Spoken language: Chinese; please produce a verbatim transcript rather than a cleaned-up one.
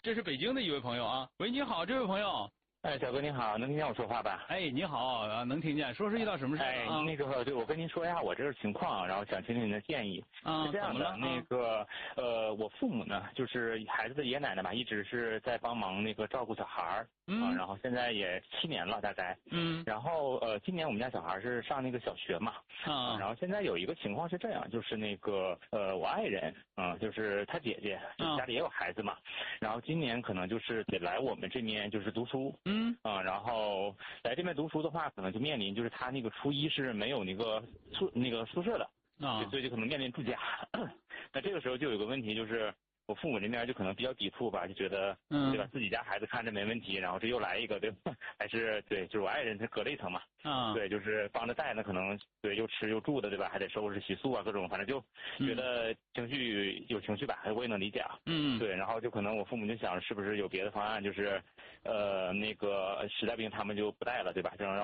这是北京的一位朋友啊。喂，你好，这位朋友。 哎，小哥您好，能听见我说话吧？ 哎，你好啊，能听见。说是遇到什么事了啊？ 哎，那个，对，我跟您说一下我这个情况，然后想听听您的建议。 啊， 是这样的， 啊、 那个，呃，我父母呢，就是孩子的爷爷奶奶吧，一直是在帮忙那个照顾小孩儿。 嗯、 啊，然后现在也七年了，大概。 嗯。 然后呃，今年我们家小孩是上那个小学嘛。 啊。 然后现在有一个情况是这样，就是那个呃，我爱人啊、呃，就是他姐姐，家里也有孩子嘛。然后今年可能就是得来我们这边就是读书。 嗯。 啊，然后来这边读书的话，可能就面临就是他那个初一是没有那个宿那个宿舍的。啊。所以就可能面临住家。那这个时候就有个问题就是。我父母这边就可能比较抵触吧，就觉得，嗯，对吧？自己家孩子看着没问题，然后这又来一个，对吧？还是对，就是我爱人他隔了一层嘛，啊，对，就是帮着带，那可能对又吃又住的，对吧？还得收拾洗漱啊，各种，反正就觉得情绪有情绪吧，我也能理解啊，嗯，对，然后就可能我父母就想是不是有别的方案，就是，呃，那个实在不行他们就不带了，对吧？这样让